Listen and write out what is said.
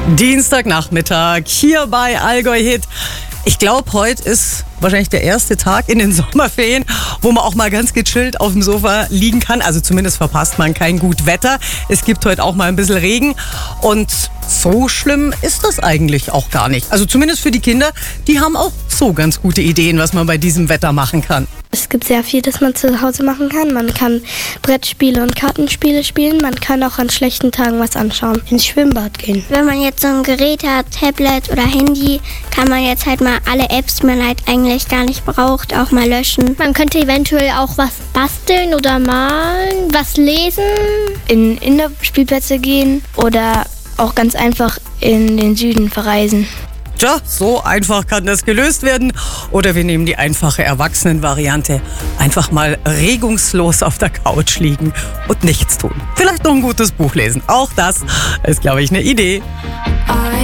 Dienstagnachmittag hier bei Allgäu Hit. Ich glaube, heute ist wahrscheinlich der erste Tag in den Sommerferien, wo man auch mal ganz gechillt auf dem Sofa liegen kann. Also zumindest verpasst man kein gut Wetter. Es gibt heute auch mal ein bisschen Regen. Und so schlimm ist das eigentlich auch gar nicht. Also zumindest für die Kinder, die haben auch so ganz gute Ideen, was man bei diesem Wetter machen kann. Es gibt sehr viel, das man zu Hause machen kann. Man kann Brettspiele und Kartenspiele spielen. Man kann auch an schlechten Tagen was anschauen. Ins Schwimmbad gehen. Wenn man jetzt so ein Gerät hat, Tablet oder Handy, kann man jetzt halt mal alle Apps, die man halt eigentlich gar nicht braucht, auch mal löschen. Man könnte eventuell auch was basteln oder malen, was lesen. In Indoor-Spielplätze gehen oder auch ganz einfach in den Süden verreisen. Tja, so einfach kann das gelöst werden. Oder wir nehmen die einfache Erwachsenenvariante. Einfach mal regungslos auf der Couch liegen und nichts tun. Vielleicht noch ein gutes Buch lesen. Auch das ist, glaube ich, eine Idee.